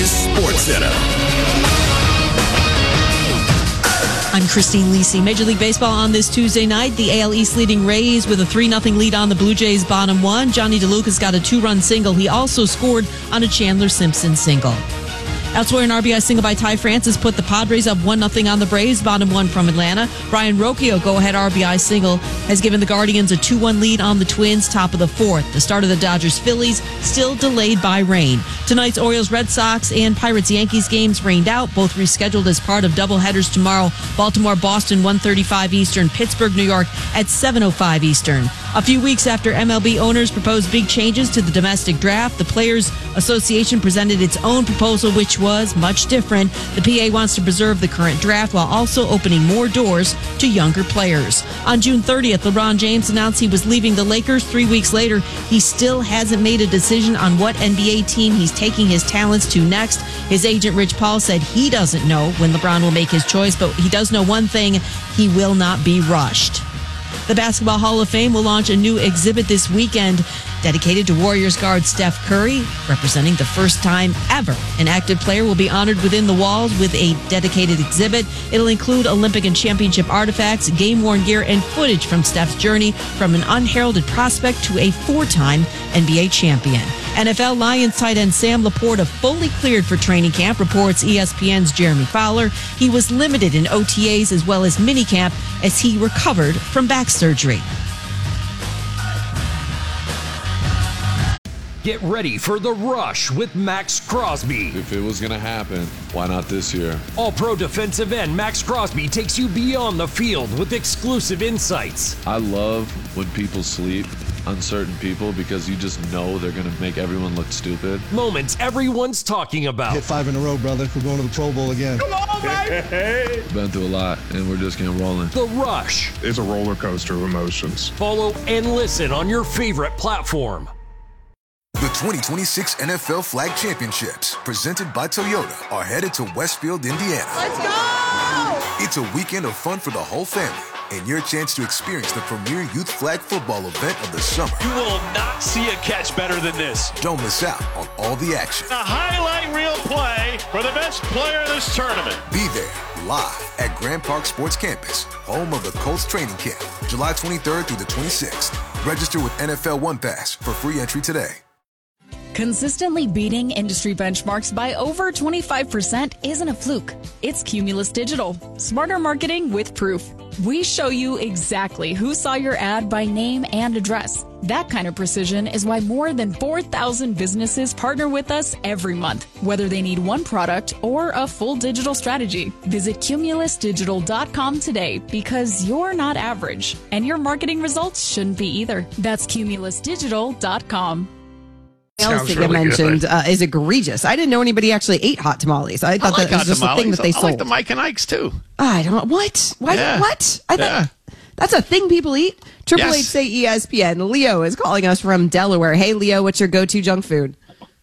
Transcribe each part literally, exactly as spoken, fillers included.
is SportsCenter. I'm Christine Lisi. Major League Baseball on this Tuesday night. The A L East leading Rays with a three nothing lead on the Blue Jays bottom one. Johnny DeLucas got a two-run single. He also scored on a Chandler Simpson single. Elsewhere, an R B I single by Ty Francis put the Padres up one nothing on the Braves, bottom one from Atlanta. Brian Rocchio, go-ahead R B I single, has given the Guardians a two one lead on the Twins, top of the fourth. The start of the Dodgers-Phillies still delayed by rain. Tonight's Orioles-Red Sox and Pirates-Yankees games rained out, both rescheduled as part of doubleheaders tomorrow. Baltimore-Boston, one thirty-five Eastern. Pittsburgh-New York at seven oh five Eastern. A few weeks after M L B owners proposed big changes to the domestic draft, the Players Association presented its own proposal, which was much different. The P A wants to preserve the current draft while also opening more doors to younger players. On June thirtieth, LeBron James announced he was leaving the Lakers. Three weeks later, he still hasn't made a decision on what N B A team he's taking his talents to next. His agent, Rich Paul, said he doesn't know when LeBron will make his choice, but he does know one thing: he will not be rushed. The Basketball Hall of Fame will launch a new exhibit this weekend dedicated to Warriors guard Steph Curry, representing the first time ever an active player will be honored within the walls with a dedicated exhibit. It'll include Olympic and championship artifacts, game-worn gear, and footage from Steph's journey from an unheralded prospect to a four-time N B A champion. N F L Lions tight end Sam Laporta fully cleared for training camp, reports E S P N's Jeremy Fowler. He was limited in O T As as well as minicamp as he recovered from back surgery. Get ready for The Rush with Max Crosby. If it was going to happen, why not this year? All-pro defensive end Max Crosby takes you beyond the field with exclusive insights. I love when people sleep, uncertain people, because you just know they're going to make everyone look stupid. Moments everyone's talking about. Hit five in a row, brother. We're going to the Pro Bowl again. Come on, baby! Been through a lot, and we're just getting rolling. The Rush. It's a roller coaster of emotions. Follow and listen on your favorite platform. The twenty twenty-six N F L Flag Championships, presented by Toyota, are headed to Westfield, Indiana. Let's go! It's a weekend of fun for the whole family, and your chance to experience the premier youth flag football event of the summer. You will not see a catch better than this. Don't miss out on all the action. A highlight reel play for the best player of this tournament. Be there, live at Grand Park Sports Campus, home of the Colts training camp, July twenty-third through the twenty-sixth. Register with N F L One Pass for free entry today. Consistently beating industry benchmarks by over twenty-five percent isn't a fluke. It's Cumulus Digital. Smarter marketing with proof. We show you exactly who saw your ad by name and address. That kind of precision is why more than four thousand businesses partner with us every month, whether they need one product or a full digital strategy. Visit cumulus digital dot com today, because you're not average, and your marketing results shouldn't be either. That's cumulus digital dot com. Else that you really mentioned uh, is egregious. I didn't know anybody actually ate hot tamales. I thought I like that was just tamales. a thing that they I sold. I like the Mike and Ike's too. I don't know what. Why? Yeah. What? I yeah. thought that's a thing people eat. Triple Yes. H say E S P N. Leo is calling us from Delaware. Hey, Leo, what's your go-to junk food?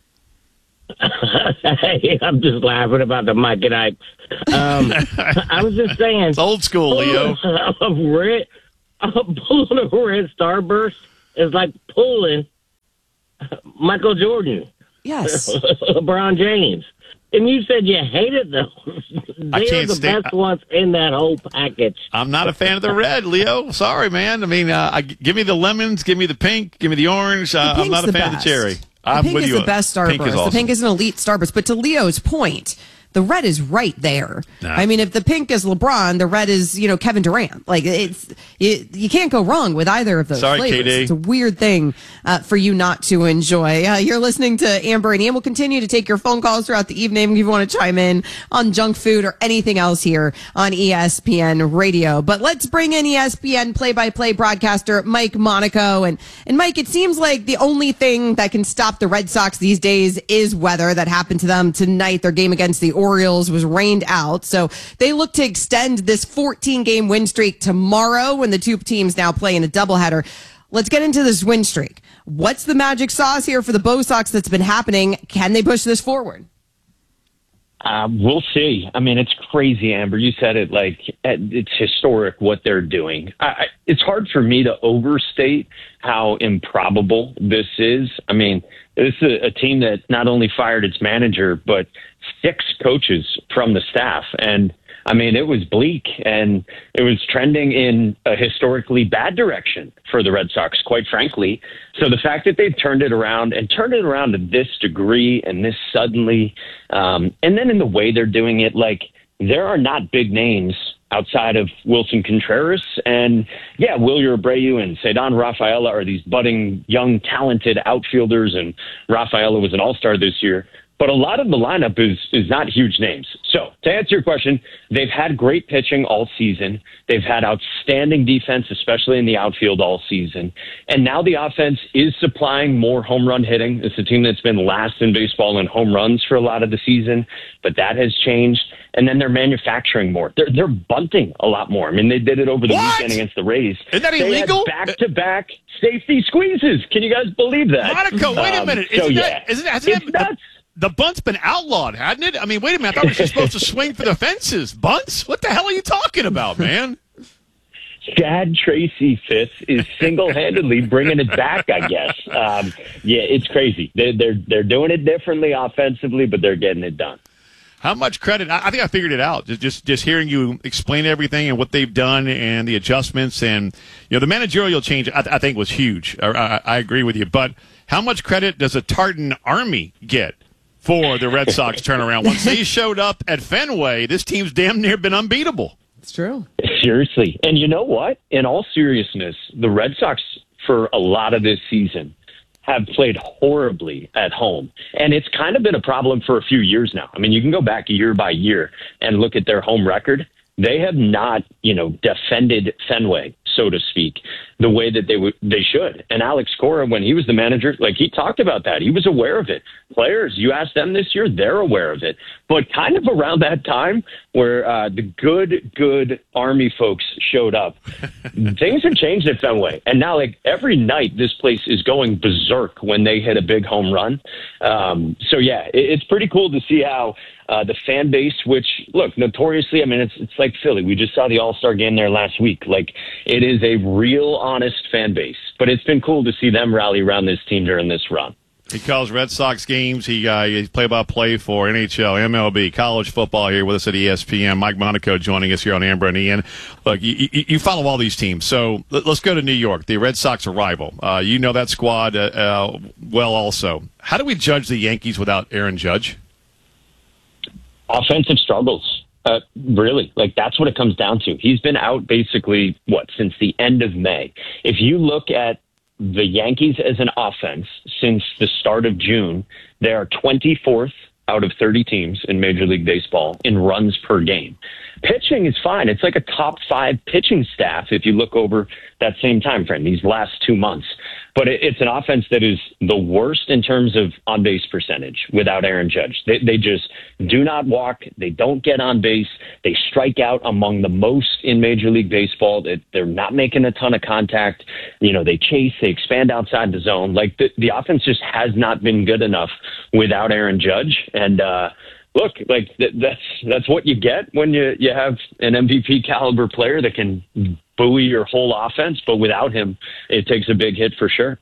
Hey, I'm just laughing about the Mike and Ike's. Um, I was just saying, it's old school, Leo. A red, a pulling a red starburst is like pulling Michael Jordan. Yes. LeBron James. And you said you hated those. I They're can't the stand- best ones in that whole package. I'm not a fan of the red, Leo. Sorry, man. I mean, uh, I, give me the lemons, give me the pink, give me the orange. Uh, The I'm not a pink's the fan of the best. cherry. The I'm pink with is you. the best starburst. Pink is awesome. The pink is an elite starburst. But to Leo's point, the red is right there. Nah. I mean, if the pink is LeBron, the red is, you know, Kevin Durant. Like, it's you, you can't go wrong with either of those Sorry, flavors. K D. It's a weird thing uh, for you not to enjoy. Uh, you're listening to Amber and Ian. We'll continue to take your phone calls throughout the evening if you want to chime in on junk food or anything else here on E S P N Radio. But let's bring in E S P N play-by-play broadcaster Mike Monaco. And, and Mike, it seems like the only thing that can stop the Red Sox these days is weather. That happened to them tonight. Their game against the Orioles was rained out. So they look to extend this fourteen game win streak tomorrow when the two teams now play in a doubleheader. Let's get into this win streak. What's the magic sauce here for the Bo Sox that's been happening? Can they push this forward? Uh, we'll see. I mean, it's crazy, Amber. You said it, like, it's historic what they're doing. I, I, it's hard for me to overstate how improbable this is. I mean, this is a, a team that not only fired its manager, but six coaches from the staff. And I mean, it was bleak, and it was trending in a historically bad direction for the Red Sox, quite frankly. So the fact that they've turned it around and turned it around to this degree and this suddenly, um, and then in the way they're doing it, like, there are not big names outside of Wilson Contreras. And, yeah, Wilyer Abreu and Cedon Rafaela are these budding, young, talented outfielders, and Rafaela was an all-star this year. But a lot of the lineup is is not huge names. So to answer your question, they've had great pitching all season. They've had outstanding defense, especially in the outfield all season. And now the offense is supplying more home run hitting. It's a team that's been last in baseball in home runs for a lot of the season, but that has changed. And then they're manufacturing more. They're they're bunting a lot more. I mean, they did it over the what? weekend against the Rays. Isn't that they illegal? Back to back safety squeezes. Can you guys believe that? Monaco, wait a minute. Um, so, isn't yeah, that, isn't that, hasn't it's that, nuts. The bunt's been outlawed, hadn't it? I mean, wait a minute. I thought we were supposed to swing for the fences. Bunts? What the hell are you talking about, man? Chad Tracy Fitz is single-handedly bringing it back, I guess. Um, yeah, it's crazy. They're, they're, they're doing it differently offensively, but they're getting it done. How much credit? I, I think I figured it out. Just, just just hearing you explain everything and what they've done and the adjustments and, you know, the managerial change, I, I think was huge. I, I, I agree with you. But how much credit does a Tartan Army get for the Red Sox turnaround? Once they showed up at Fenway, this team's damn near been unbeatable. It's true. Seriously. And you know what? In all seriousness, the Red Sox, for a lot of this season, have played horribly at home. And it's kind of been a problem for a few years now. I mean, you can go back year by year and look at their home record. They have not, you know, defended Fenway, so to speak, the way that they would they should. And Alex Cora, when he was the manager, like, he talked about that. He was aware of it. Players, you ask them this year, they're aware of it. But kind of around that time where uh, the good, good Army folks showed up, things have changed at Fenway. And now, like, every night this place is going berserk when they hit a big home run. Um, so, yeah, it, it's pretty cool to see how uh, the fan base, which, look, notoriously, I mean, it's it's like Philly. We just saw the All-Star game there last week. Like, it is a real, honest fan base. But it's been cool to see them rally around this team during this run. He calls Red Sox games. He uh, he's play-by-play for N H L, M L B, college football here with us at E S P N. Mike Monaco joining us here on Amber and Ian. Look, you, you, you follow all these teams. So let's go to New York, the Red Sox arrival. Uh, you know that squad uh, uh, well also. How do we judge the Yankees without Aaron Judge? Offensive struggles. Uh, really, like, that's what it comes down to. He's been out basically, what, since the end of May. If you look at the Yankees as an offense since the start of June, they are twenty-fourth out of thirty teams in Major League Baseball in runs per game. Pitching is fine. It's like a top five pitching staff if you look over that same time frame, these last two months. But it's an offense that is the worst in terms of on-base percentage without Aaron Judge. They, they just do not walk. They don't get on base. They strike out among the most in Major League Baseball. They, they're not making a ton of contact. You know, they chase, they expand outside the zone. Like, the, the offense just has not been good enough without Aaron Judge. And, uh, Look, like th- that's that's what you get when you, you have an M V P caliber player that can buoy your whole offense. But without him, it takes a big hit for sure.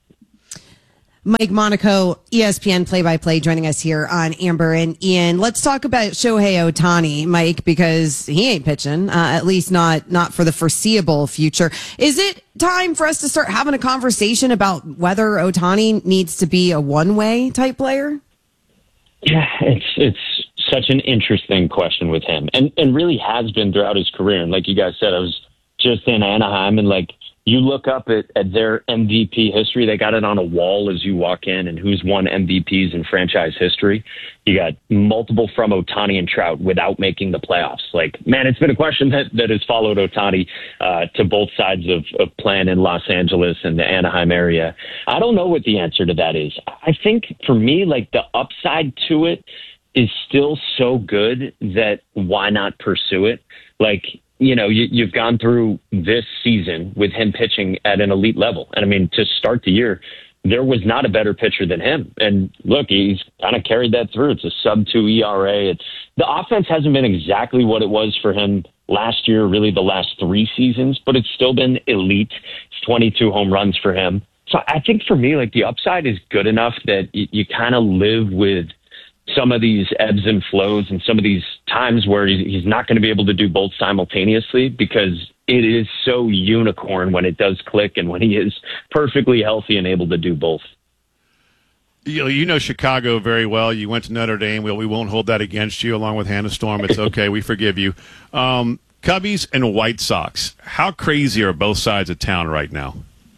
Mike Monaco, E S P N play-by-play, joining us here on Amber and Ian. Let's talk about Shohei Ohtani, Mike, because he ain't pitching, uh, at least not not for the foreseeable future. Is it time for us to start having a conversation about whether Ohtani needs to be a one-way type player? Yeah, it's it's such an interesting question with him, and and really has been throughout his career. And like you guys said, I was just in Anaheim, and like, you look up at, at their M V P history, they got it on a wall as you walk in, and who's won M V Ps in franchise history. You got multiple from Ohtani and Trout without making the playoffs. Like, man, it's been a question that, that has followed Ohtani uh, to both sides of, of plan in Los Angeles and the Anaheim area. I don't know what the answer to that is. I think for me, like, the upside to it is still so good that why not pursue it? Like, you know, you, you've gone through this season with him pitching at an elite level. And I mean, to start the year, there was not a better pitcher than him. And look, he's kind of carried that through. It's a sub two E R A. It's, the offense hasn't been exactly what it was for him last year, really the last three seasons, but it's still been elite. It's twenty-two home runs for him. So I think for me, like the upside is good enough that you, you kind of live with some of these ebbs and flows and some of these times where he's not going to be able to do both simultaneously, because it is so unicorn when it does click and when he is perfectly healthy and able to do both. You know, you know Chicago very well. You went to Notre Dame. We, we won't hold that against you, along with Hannah Storm. It's okay. We forgive you. Um, Cubbies and White Sox. How crazy are both sides of town right now?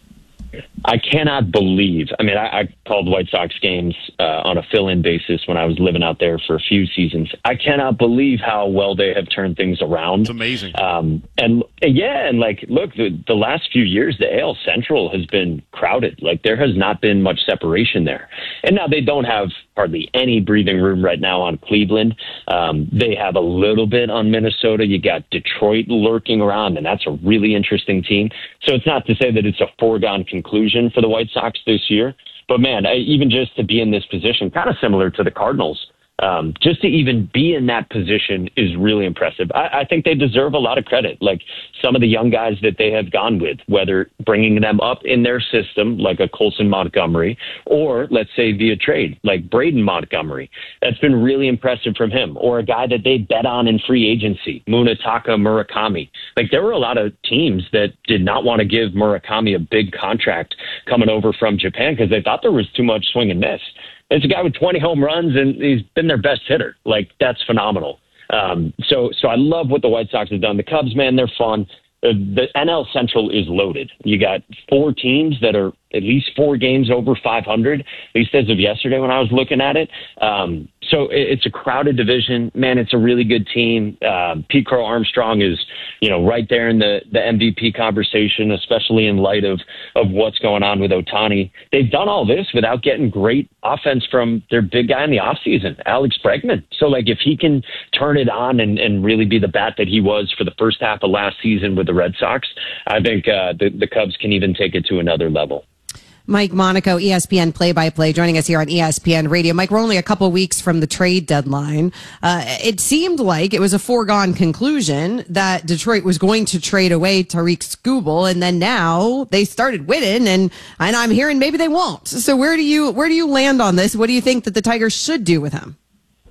I cannot believe. I mean, I, I called White Sox games uh, on a fill-in basis when I was living out there for a few seasons. I cannot believe how well they have turned things around. It's amazing. Um, and yeah, and like, look, the, the last few years, the A L Central has been crowded. Like, there has not been much separation there. And now they don't have hardly any breathing room right now on Cleveland. Um, they have a little bit on Minnesota. You got Detroit lurking around, and that's a really interesting team. So it's not to say that it's a foregone conclusion for the White Sox this year. But, man, I, even just to be in this position, kind of similar to the Cardinals, um, just to even be in that position is really impressive. I, I think they deserve a lot of credit. Like some of the young guys that they have gone with, whether bringing them up in their system, like a Colson Montgomery, or let's say via trade, like Braden Montgomery. That's been really impressive from him. Or a guy that they bet on in free agency, Munetaka Murakami. Like there were a lot of teams that did not want to give Murakami a big contract coming over from Japan because they thought there was too much swing and miss. It's a guy with twenty home runs, and he's been their best hitter. Like, that's phenomenal. Um, so so I love what the White Sox have done. The Cubs, man, they're fun. Uh, the N L Central is loaded. You got four teams that are at least four games over five hundred, at least as of yesterday when I was looking at it. Um, so it's a crowded division. Man, it's a really good team. Uh, Pete Crow Armstrong is, you know, right there in the, the M V P conversation, especially in light of, of what's going on with Ohtani. They've done all this without getting great offense from their big guy in the offseason, Alex Bregman. So, like, if he can turn it on and, and really be the bat that he was for the first half of last season with the Red Sox, I think uh, the, the Cubs can even take it to another level. Mike Monaco, E S P N play-by-play, joining us here on E S P N Radio. Mike, we're only a couple weeks from the trade deadline. Uh, it seemed like it was a foregone conclusion that Detroit was going to trade away Tariq Skubal, and then now they started winning, and and I'm hearing maybe they won't. So where do you where do you land on this? What do you think that the Tigers should do with him?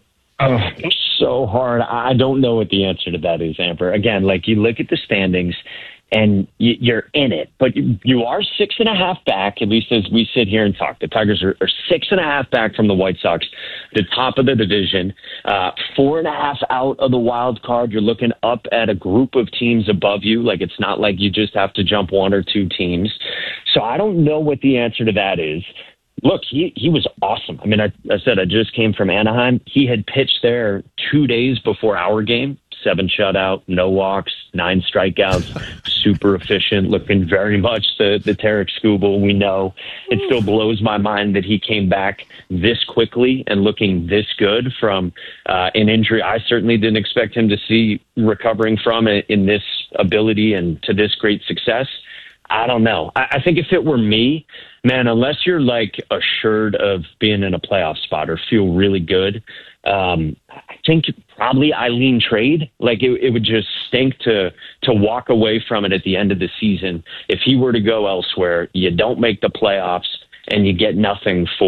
Oh, so hard. I don't know what the answer to that is, Amber. Again, like you look at the standings, and you're in it, but you are six and a half back, at least as we sit here and talk. The Tigers are, are six and a half back from the White Sox, the top of the division, uh, four and a half out of the wild card. You're looking up at a group of teams above you. Like, it's not like you just have to jump one or two teams. So I don't know what the answer to that is. Look, he, he was awesome. I mean, I, I said I just came from Anaheim. He had pitched there two days before our game. Seven shutout, no walks, nine strikeouts, super efficient, looking very much the, the Tariq Skubal we know. It still blows my mind that he came back this quickly and looking this good from uh, an injury I certainly didn't expect him to see recovering from it in this ability and to this great success. I don't know. I, I think if it were me, man, unless you're like assured of being in a playoff spot or feel really good, um, I think probably I lean trade. Like it, it would just stink to to walk away from it at the end of the season. If he were to go elsewhere, you don't make the playoffs and you get nothing for